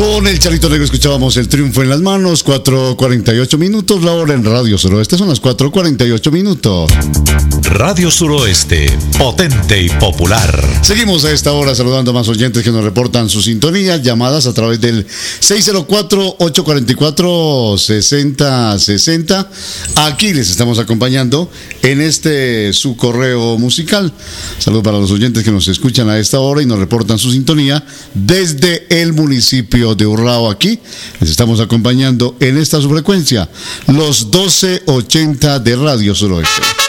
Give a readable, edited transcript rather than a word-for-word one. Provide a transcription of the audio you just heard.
Con el Charito Negro escuchábamos El Triunfo en las Manos, 4:48 minutos, la hora en Radio Suroeste son las 4:48 minutos. Radio Suroeste, potente y popular. Seguimos a esta hora saludando a más oyentes que nos reportan su sintonía, llamadas a través del 604-844-6060. Aquí les estamos acompañando en su correo musical. Saludos para los oyentes que nos escuchan a esta hora y nos reportan su sintonía desde el municipio de Urrao. Aquí les estamos acompañando en esta su frecuencia, los 1280 de Radio Suroeste.